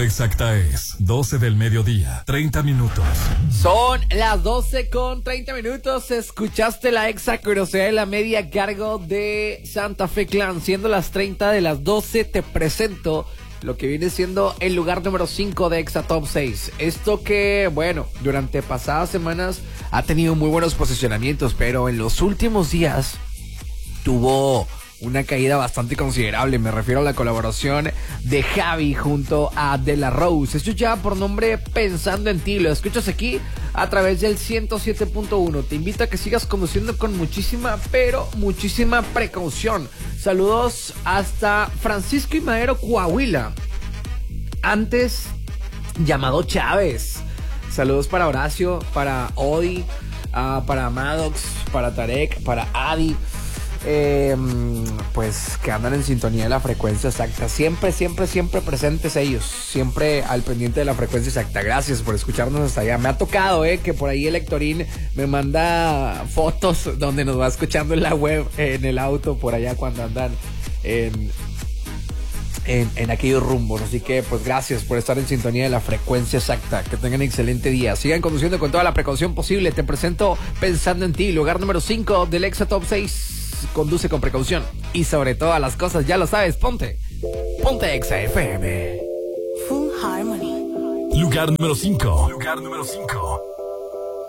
exacta es 12 del mediodía, 30 minutos. Son las 12:30. Escuchaste la exa curiosidad de la media a cargo de Santa Fe Clan. Siendo las 30 de las 12, te presento lo que viene siendo el lugar número 5 de Exa Top 6. Esto que, bueno, durante pasadas semanas ha tenido muy buenos posicionamientos, pero en los últimos días tuvo una caída bastante considerable. Me refiero a la colaboración de Javi junto a De La Rose. Esto ya por nombre Pensando en Ti. Lo escuchas aquí a través del 107.1. Te invito a que sigas conduciendo con muchísima, pero muchísima precaución. Saludos hasta Francisco y Madero, Coahuila, antes llamado Chávez. Saludos para Horacio, para Odi, para Maddox, para Tarek, para Adi. Pues que andan en sintonía de la frecuencia exacta. Siempre presentes ellos. Siempre al pendiente de la frecuencia exacta. Gracias por escucharnos hasta allá. Me ha tocado que por ahí el Héctorín me manda fotos donde nos va escuchando en la web, en el auto, por allá cuando andan en aquellos rumbos. Así que pues gracias por estar en sintonía de la frecuencia exacta. Que tengan un excelente día. Sigan conduciendo con toda la precaución posible. Te presento Pensando en Ti, lugar número 5 del Exa Top 6. Conduce con precaución y sobre todas las cosas, ya lo sabes, ponte Exa FM. Full Harmony. Lugar número 5.